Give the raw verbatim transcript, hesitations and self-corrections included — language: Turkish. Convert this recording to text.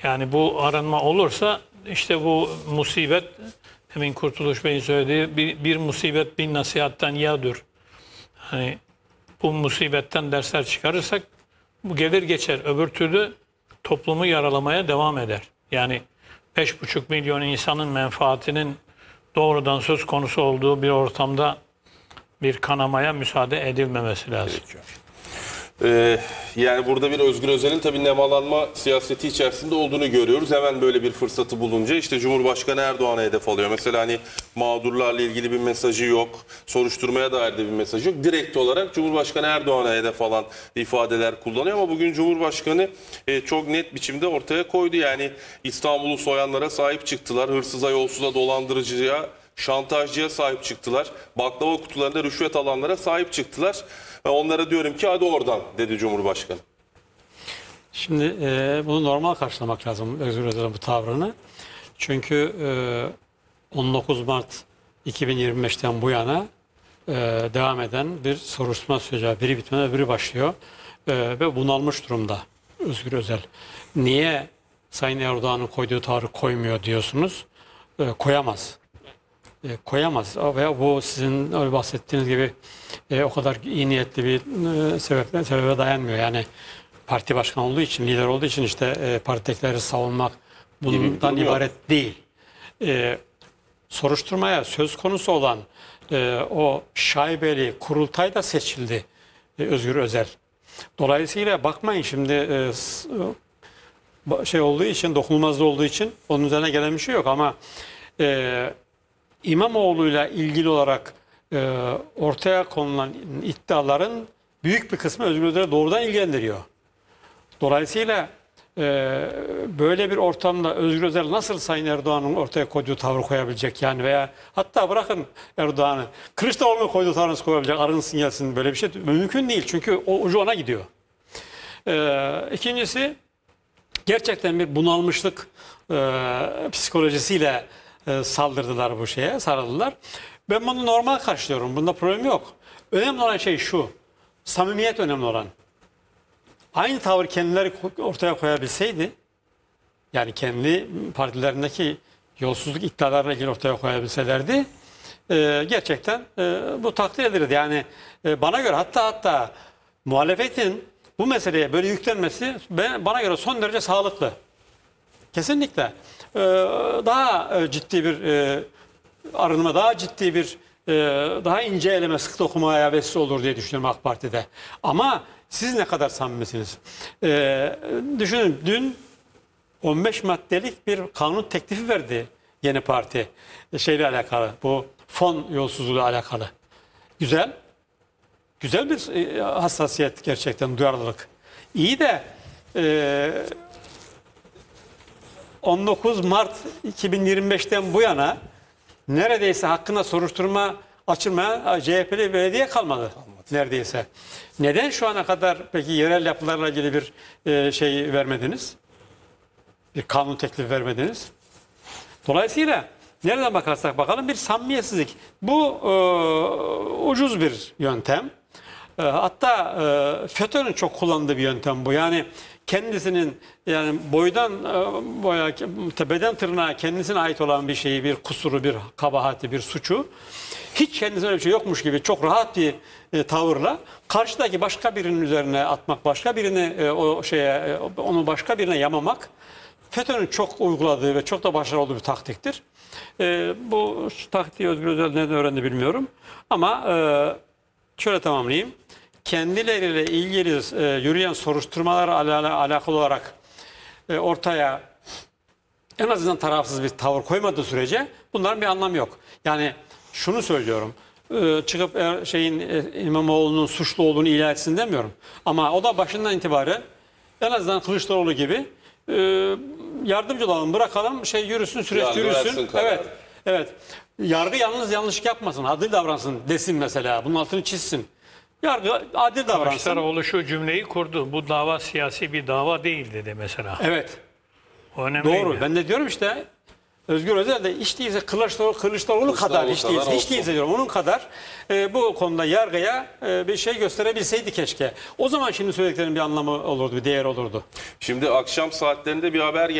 Yani bu aranma olursa işte bu musibet, demin Kurtuluş Bey'in söylediği bir, bir musibet bin nasihattan yadır. Hani bu musibetten dersler çıkarırsak bu gelir geçer. Öbür türlü toplumu yaralamaya devam eder. Yani beş buçuk milyon insanın menfaatinin doğrudan söz konusu olduğu bir ortamda bir kanamaya müsaade edilmemesi lazım. Peki. Ee, yani burada bir Özgür Özel'in tabii nemalanma siyaseti içerisinde olduğunu görüyoruz. Hemen böyle bir fırsatı bulunca işte Cumhurbaşkanı Erdoğan'a hedef alıyor. Mesela hani mağdurlarla ilgili bir mesajı yok. Soruşturmaya dair de bir mesajı yok. Direkt olarak Cumhurbaşkanı Erdoğan'a hedef alan ifadeler kullanıyor. Ama bugün Cumhurbaşkanı e, çok net biçimde ortaya koydu. Yani İstanbul'u soyanlara sahip çıktılar. Hırsıza, yolsuza, dolandırıcıya, şantajcıya sahip çıktılar. Baklava kutularında rüşvet alanlara sahip çıktılar. Ve onlara diyorum ki hadi oradan dedi Cumhurbaşkanı. Şimdi e, bunu normal karşılamak lazım Özgür Özel'in bu tavrını. Çünkü e, on dokuz Mart iki bin yirmi beşten bu yana e, devam eden bir soruşturma süreci. Biri bitmeden öbürü başlıyor. E, ve bunalmış durumda Özgür Özel. Niye Sayın Erdoğan'ın koyduğu tavrı koymuyor diyorsunuz? E, koyamaz. E, koyamaz. Veya bu sizin öyle bahsettiğiniz gibi e, o kadar iyi niyetli bir e, sebeple, sebebe dayanmıyor. Yani parti başkanı olduğu için, lider olduğu için işte e, partidekileri savunmak bundan ibaret değil. E, soruşturmaya söz konusu olan e, o şaibeli kurultay da seçildi e, Özgür Özel. Dolayısıyla bakmayın şimdi e, şey olduğu için, dokunulmazlığı olduğu için onun üzerine gelen bir şey yok ama e, İmamoğlu'yla ilgili olarak e, ortaya konulan iddiaların büyük bir kısmı Özgür Özel'i doğrudan ilgilendiriyor. Dolayısıyla e, böyle bir ortamda Özgür Özel nasıl Sayın Erdoğan'ın ortaya koyduğu tavrı koyabilecek yani veya hatta bırakın Erdoğan'ı Kılıçdaroğlu'nun koyduğu tavrı nasıl koyabilecek, arınsın gelsin, böyle bir şey mümkün değil çünkü o ucu ona gidiyor. E, ikincisi gerçekten bir bunalmışlık e, psikolojisiyle e, saldırdılar bu şeye, sarıldılar. Ben bunu normal karşılıyorum. Bunda problem yok. Önemli olan şey şu. Samimiyet önemli olan. Aynı tavır kendileri ortaya koyabilseydi, yani kendi partilerindeki yolsuzluk iddialarıyla ilgili ortaya koyabilselerdi, e, gerçekten e, bu takdir edilir. Yani e, bana göre hatta hatta muhalefetin bu meseleye böyle yüklenmesi ben, bana göre son derece sağlıklı. Kesinlikle. E, daha e, ciddi bir e, arınma, daha ciddi bir e, daha ince eleme, sık dokumaya vesile olur diye düşünüyorum AK Parti'de. Ama siz ne kadar samimisiniz? Ee, düşünün dün on beş maddelik bir kanun teklifi verdi yeni parti. Şeyle alakalı, bu fon yolsuzluğu alakalı. Güzel. Güzel bir e, hassasiyet gerçekten, duyarlılık. İyi de e, on dokuz Mart iki bin yirmi beşten bu yana neredeyse hakkında soruşturma açılmayan C H P'li belediye kalmadı. Neredeyse. Neden şu ana kadar peki yerel yapılarla ilgili bir e, şey vermediniz? Bir kanun teklifi vermediniz? Dolayısıyla nereden bakarsak bakalım bir samimiyetsizlik. Bu e, ucuz bir yöntem. E, hatta e, FETÖ'nün çok kullandığı bir yöntem bu. Yani kendisinin yani boydan e, boya tepeden tırnağa kendisine ait olan bir şeyi, bir kusuru, bir kabahati, bir suçu hiç kendisine öyle bir şey yokmuş gibi çok rahat bir e, tavırla karşıdaki başka birinin üzerine atmak, başka birini e, o şeye e, onu başka birine yamamak FETÖ'nün çok uyguladığı ve çok da başarılı olduğu bir taktiktir. E, bu taktiği Özgür Özel nereden öğrendi bilmiyorum. Ama e, şöyle tamamlayayım. Kendileriyle ilgili e, yürüyen soruşturmalarla ala, alakalı olarak e, ortaya en azından tarafsız bir tavır koymadığı sürece bunların bir anlamı yok. Yani şunu söylüyorum. E, çıkıp er, şeyin e, İmamoğlu'nun suçlu olduğunu ilan etsin demiyorum. Ama o da başından itibaren en azından Kılıçdaroğlu gibi e, yardımcı olalım, bırakalım, şey yürüsün, süreç Yargı yürüsün. Evet. Evet. Yargı yalnız yanlış yapmasın, adil davransın desin mesela. Bunun altını çizsin. Yargı adil davransın. Kılıçdaroğlu şu cümleyi kurdu. Bu dava siyasi bir dava değil dedi mesela. Evet. O önemliydi. Doğru. Ben de diyorum işte Özgür Özel de hiç değilse Kılıçdaroğlu, Kılıçdaroğlu kadar hiç değilse, hiç değilse diyorum onun kadar e, bu konuda yargıya e, bir şey gösterebilseydi keşke. O zaman şimdi söylediklerinin bir anlamı olurdu, bir değer olurdu. Şimdi akşam saatlerinde bir haber geldi.